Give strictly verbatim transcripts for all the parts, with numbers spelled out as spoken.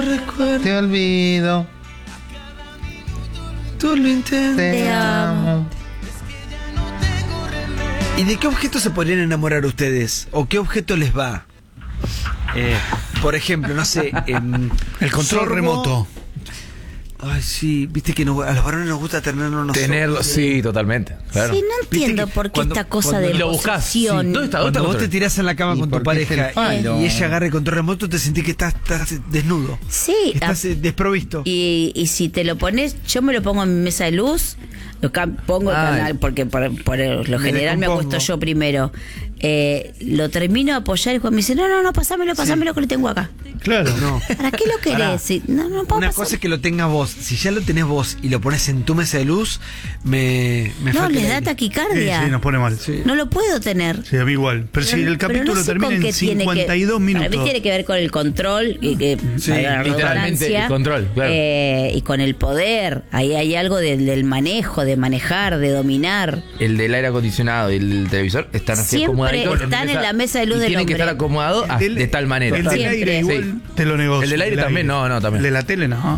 recuerdo. Te olvido. Tú lo intentas. Te amo. ¿Y de qué objeto se podrían enamorar ustedes? ¿O qué objeto les va? Eh, por ejemplo, no sé. em, El control sorbo. remoto. Ay, sí, viste que nos- a los varones nos gusta tenerlo nosotros. Tenerlo, sí, totalmente. Claro. Sí, no entiendo que por qué cuando- esta cosa cuando de lo buscás, sí. posesión. ¿Dónde está? Cuando ¿Dónde vos está? te tirás en la cama ¿Y con tu por qué es el pareja palo? y, y ella agarra el control remoto, te sentís que estás, estás desnudo. Sí, Estás a- eh, desprovisto. y, y si te lo pones, yo me lo pongo en mi mesa de luz, lo cam- pongo el Ay. canal, porque por, por lo Me general me descompongo. acuesto yo primero. Eh, lo termino de apoyar y después me dice, no, no, no, pasámelo, pasámelo que lo tengo acá. Claro. No. ¿Para qué lo Pará. querés? Si- no, no puedo Una pasar. cosa es que lo tengas vos. Si ya lo tenés vos y lo pones en tu mesa de luz, me, me No, falta les el da aire. Sí, taquicardia. sí, nos pone mal. Sí. No lo puedo tener. Sí, a mí igual. Pero, si el Pero capítulo no sé termina con qué en tiene que- cincuenta y dos minutos. Para mí tiene que ver con el control, y que, Sí, valga la literalmente redundancia, el control, claro. eh, y con el poder. Ahí hay algo del, del manejo, de manejar, de dominar. El del aire acondicionado y el del televisor están así Siempre acomodaditos. están en la mesa de luz y del tienen que hombre. estar acomodados a- Del- de tal manera. El del Siempre. aire igual Sí. te lo negocio. El del aire también, no, no, también. El de la tele no.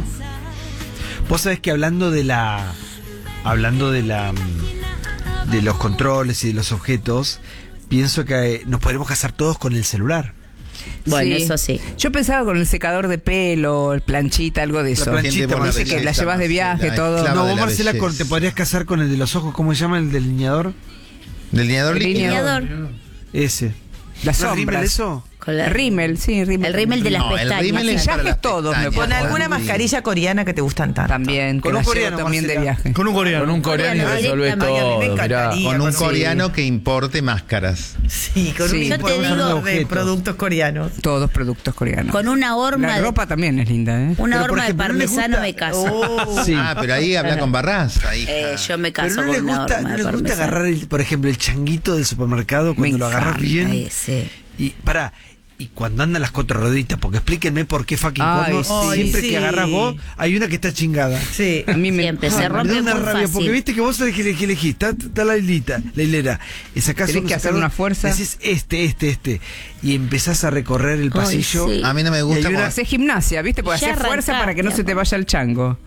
Vos sabés que hablando de la. Hablando de la. mm, de los controles y de los objetos, pienso que eh, nos podremos casar todos con el celular. Bueno, Sí. eso sí. Yo pensaba con el secador de pelo, el planchita, algo de La eso. planchita, Gente por la Marcela, que la belleza, llevas de viaje, Marcela, todo. esclava no, de vos la Marcela, con- belleza. te podrías casar con el de los ojos, ¿cómo se llama? El delineador. Delineador El líquido. Delineador. Ese. Las ¿No es rímel sombras. eso? Con la- El rímel, sí, rímel. El rímel de las No, el pestañas. rímel es para Maquillajes las todos me pestañas. pongo. Con alguna Sí. mascarilla coreana que te gustan tanto. También, Con que un la llevo coreano, también de Marcela. viaje. Con un coreano. Con un coreano Coreano, resolvés directamente. todo. A mí me Mirá. encantaría. Con un Sí. coreano que importe máscaras. Sí, con Sí. un Yo te importador digo- de objetos. productos coreanos. Todos productos coreanos. Con una horma La de, ropa también es linda, ¿eh? una Pero, por horma de ejemplo, ¿no les parmesano gusta? me caso. Oh. Sí. Ah, pero ahí habla con Barras. Ahí. Eh, yo me Pero caso no con les una gusta, horma no de les gusta parmesano. agarrar, el, por ejemplo, el changuito del supermercado cuando Me lo agarras encanta bien. Ese. Y para y cuando andan las cuatro rueditas, porque explíquenme por qué fucking Ay, cuerno, sí. siempre Sí. que agarras vos, hay una que está chingada. Sí. A mí me Siempre se Me rompe da una muy rabia, fácil. porque viste que vos sabés que elegís, elegís, está, está la hilita, la hilera. Y sacás Tenés uno, que sacás hacer otro, una fuerza. Decís este, este, este. Y empezás a recorrer el Ay, pasillo. sí. A mí no me Y gusta hay una- cuando- Hacer gimnasia, ¿viste? Porque Ya hacer fuerza arrancaste, para que no se te vaya el chango.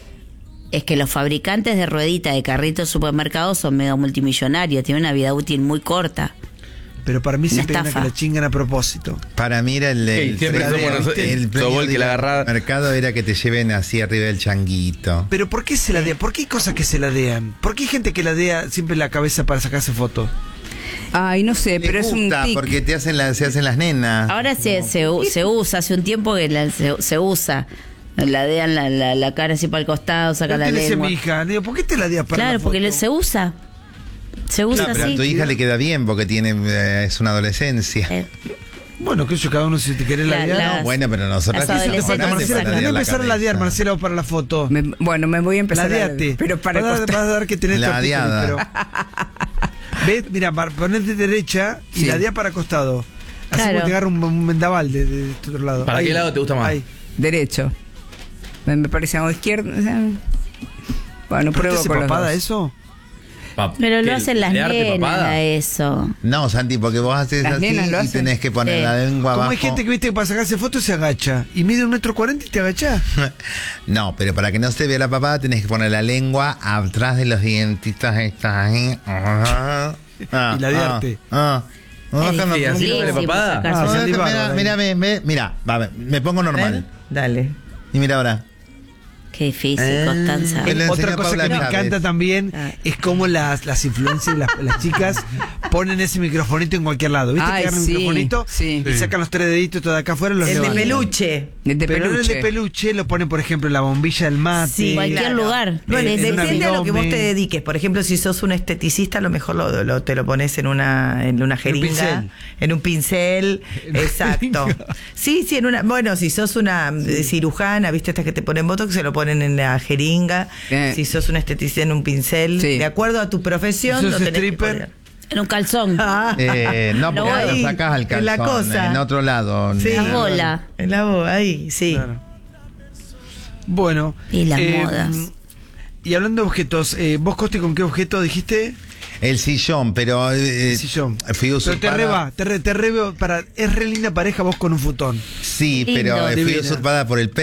Es que los fabricantes de rueditas de carritos de supermercados son mega multimillonarios, tienen una vida útil muy corta. Pero para mí siempre hay una estafa. que la chingan a propósito. Para mí era el, el Sí, siempre premio, somos nosotros- el el premio sobol que del la agarraba. mercado era que te lleven así arriba del changuito. Pero ¿por qué se ladean? ¿Por qué hay cosas que se ladean? ¿Por qué hay gente que ladea siempre la cabeza para sacarse fotos? Ay, no sé, Me pero es un gusta tic. porque te hacen la- se hacen las nenas. Ahora se, se, u- se usa, hace un tiempo que la- se, se usa. Ladean la, la, la cara así para el costado, sacan la ¿Qué le dice a lengua. mi hija? Digo, ¿por qué te ladeas para Claro, la porque foto? le- se usa. Se usa No, pero a así. tu hija le queda bien porque tiene eh, es una adolescencia. Eh, Bueno, que yo cada uno si te querés La- ladear. la- No, bueno, pero nosotras las sí somos adolescentes grandes Marcela, para tenés que ladear la empezar a ladear, cabeza. Marcela, para la foto. Me- bueno, me voy a empezar Ladeate. a... Pero para vas, a, costar- vas a dar que tenés Ladeada. tortícolis, pero... Ves, mira, par- ponete derecha y Sí. ladea para costado. Así Claro. como te agarra un, un vendaval de, de este otro lado. ¿Para Ahí. qué lado te gusta más? Ahí. Derecho. Me, me parece a izquierda. o sea, bueno, ¿Pero te pruebo hace con los papada dos. eso? Pa- Pero ¿qué? lo hacen las ¿Learte nenas papada? a eso. No, Santi, porque vos haces Las así nenas lo y hacen. tenés que poner Sí. la lengua Como abajo. hay gente que viste que para sacarse fotos se agacha y mide un metro cuarenta y te agachás. No, pero para que no se vea la papada tenés que poner la lengua atrás de los dientitos estas ahí. Ajá. Ah, Y ladearte. Ah, ah. Ah, Es déjame- ¿Y así no dificilísimo le papada? sacarse Ah, No, salí déjame- bárbaro ahí. mira, mira, mira, mira, va, me- me pongo normal. Dale. Y mira ahora. Qué difícil, Eh, Constanza. Me lo Otra enseñó cosa Paula que me Chávez. encanta también Ah. es cómo las, las influencers, las, las chicas ponen ese microfonito en cualquier lado. ¿Viste? Ay, que agarran sí, el microfonito sí. y sacan los tres deditos todo de acá afuera y los El de levantan. peluche. De, de Pero ahora el peluche. de peluche lo ponen, por ejemplo, en la bombilla del mate. Sí, Cualquier claro. lugar. Bueno, En- en un depende a lo que vos te abdomen. dediques. Por ejemplo, si sos un esteticista, a lo mejor lo, lo- te lo pones en una, en una jeringa, pincel. en un pincel. En una Exacto. jeringa. Sí, sí, en una. Bueno, si sos una eh, cirujana, viste estas que te ponen botox, se lo ponen en la jeringa. Eh. Si sos un esteticista, en un pincel. Sí. De acuerdo a tu profesión, Si lo sos tenés que stripper. poner. En un calzón. Ah, Eh, no, Lo porque voy- lo sacás al en calzón. la cosa. En otro lado. Sí. La En- bola. en la voz, ahí, sí. Claro. Bueno. Y las modas. Y hablando de objetos, eh, ¿vos, Costi, con qué objeto dijiste? El sillón, pero eh, El sillón. fui Pero te usurpada. reba, te, re, te re- para, es re linda pareja vos con un futón. Sí, Lindo. pero eh, fui Divina. usurpada por el